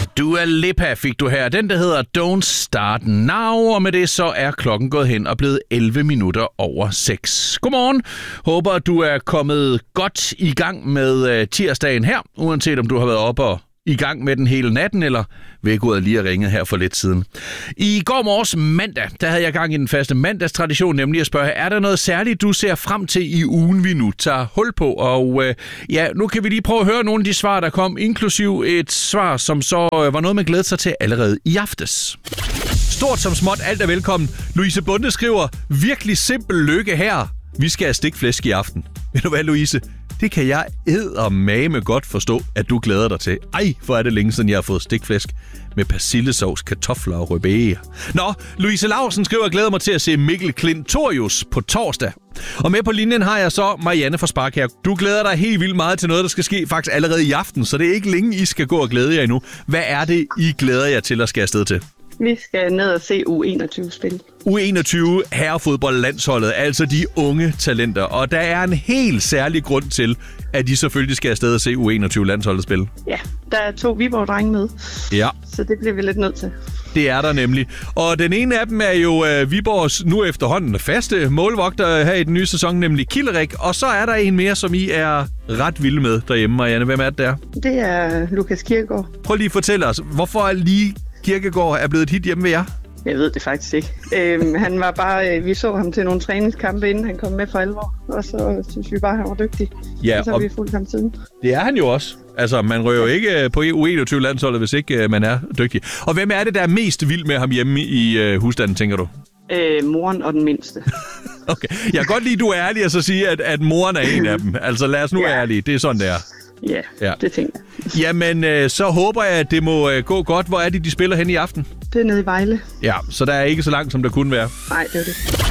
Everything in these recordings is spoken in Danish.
Dua Lipa fik du her. Den, der hedder Don't Start Now, og med det så er klokken gået hen og blevet 11 minutter over 6. Godmorgen. Håber, du er kommet godt i gang med tirsdagen her, uanset om du har været oppe og i gang med den hele natten, eller vækkeuret lige er ringet her for lidt siden. I går morges mandag, der havde jeg gang i den faste mandagstradition, nemlig at spørge, er der noget særligt, du ser frem til i ugen, vi nu tager hul på? Og nu kan vi lige prøve at høre nogle af de svar, der kom, inklusiv et svar, som så var noget, man glædede sig til allerede i aftes. Stort som småt, alt er velkommen. Louise Bunde skriver, virkelig simpel lykke her. Vi skal have stikflæsk i aften. Ved du hvad, Louise? Det kan jeg eddermame godt forstå, at du glæder dig til. Ej, hvor er det længe siden, jeg har fået stikflæsk med persillesovs, kartofler og rødbeder. Nå, Louise Laursen skriver, jeg glæder mig til at se Mikkel Klintorius på torsdag. Og med på linjen har jeg så Marianne fra Sparkær. Du glæder dig helt vildt meget til noget, der skal ske faktisk allerede i aften, så det er ikke længe, I skal gå og glæde jer endnu. Hvad er det, I glæder jer til at skal afsted til? Vi skal ned og se U21-spil. U21 herrefodboldlandsholdet, altså de unge talenter. Og der er en helt særlig grund til, at de selvfølgelig skal afsted og se U21-landsholdet spille. Ja, der er 2 Viborg-drenge med. Ja. Så det bliver vi lidt nødt til. Det er der nemlig. Og den ene af dem er jo Viborgs nu efterhånden faste målvogter her i den nye sæson, nemlig Killerik. Og så er der en mere, som I er ret vilde med derhjemme, Marianne. Hvem er det der? Det er Lukas Kirkegaard. Prøv lige at fortælle os, hvorfor lige Kirkegaard er blevet et hit hjemme ved jer? Jeg ved det faktisk ikke. Han var bare, vi så ham til nogle træningskampe, inden han kom med for alvor. Og så synes vi bare, han var dygtig. Ja, og så har vi fulgt ham siden. Det er han jo også. Altså, man rører jo ikke på U21-landsholdet, hvis ikke man er dygtig. Og hvem er det, der er mest vild med ham hjemme i husstanden, tænker du? Moren og den mindste. Okay. Jeg kan godt lide, at du er ærlig og så sige, at moren er en af dem. Altså, lad os nu være ærlige. Det er sådan, det er. Ja, det tænker jeg. Jamen, så håber jeg, at det må gå godt. Hvor er det, de spiller hen i aften? Det er nede i Vejle. Ja, så der er ikke så langt, som der kunne være. Nej, det er det.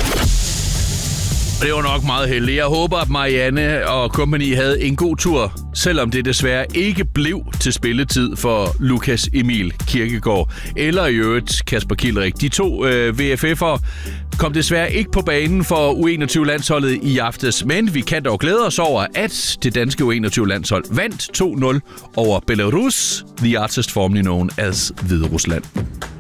Det var nok meget heldigt. Jeg håber, at Marianne og company havde en god tur, selvom det desværre ikke blev til spilletid for Lukas Emil Kirkegaard eller i øvrigt Kasper Killerik. De 2 VFF'ere kom desværre ikke på banen for U21-landsholdet i aftes, men vi kan dog glæde os over, at det danske U21-landshold vandt 2-0 over Belarus, the artist formerly known as Hviderusland.